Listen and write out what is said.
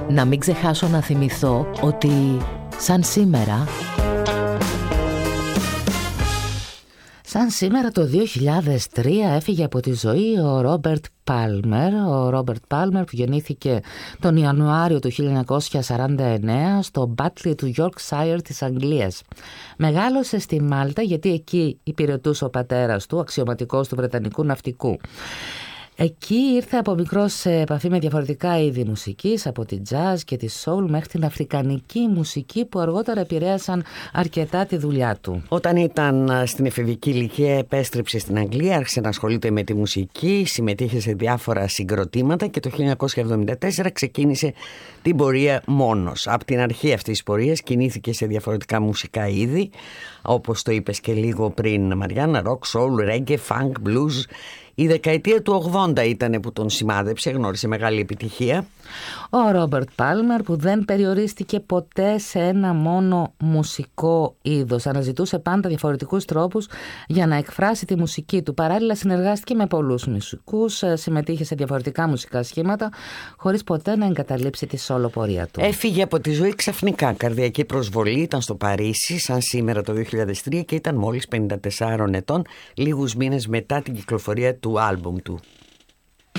Να μην ξεχάσω να θυμηθώ ότι σαν σήμερα το 2003 έφυγε από τη ζωή ο Ρόμπερτ Πάλμερ. Ο Ρόμπερτ Πάλμερ που γεννήθηκε τον Ιανουάριο του 1949 στο Μπάτλι του Yorkshire της Αγγλίας. Μεγάλωσε στη Μάλτα γιατί εκεί υπηρετούσε ο πατέρας του, αξιωματικός του Βρετανικού ναυτικού. Εκεί ήρθε από μικρός σε επαφή με διαφορετικά είδη μουσικής, από τη jazz και τη soul μέχρι την αφρικανική μουσική που αργότερα επηρέασαν αρκετά τη δουλειά του. Όταν ήταν στην εφηβική ηλικία επέστρεψε στην Αγγλία, άρχισε να ασχολείται με τη μουσική, συμμετείχε σε διάφορα συγκροτήματα και το 1974 ξεκίνησε την πορεία μόνος. Από την αρχή αυτής της πορείας κινήθηκε σε διαφορετικά μουσικά είδη, όπως το είπες και λίγο πριν Μαριάννα, rock, soul, reggae, funk, blues. Η δεκαετία του 80 ήταν που τον σημάδεψε, γνώρισε μεγάλη επιτυχία. Ο Ρόμπερτ Πάλμερ που δεν περιορίστηκε ποτέ σε ένα μόνο μουσικό είδος. Αναζητούσε πάντα διαφορετικούς τρόπους για να εκφράσει τη μουσική του. Παράλληλα συνεργάστηκε με πολλούς μουσικούς, συμμετείχε σε διαφορετικά μουσικά σχήματα, χωρίς ποτέ να εγκαταλείψει τη σόλο πορεία του. Έφυγε από τη ζωή ξαφνικά, καρδιακή προσβολή, ήταν στο Παρίσι σαν σήμερα το 2003 και ήταν μόλις 54 ετών, λίγους μήνες μετά την κυκλοφορία του άλμπουμ του.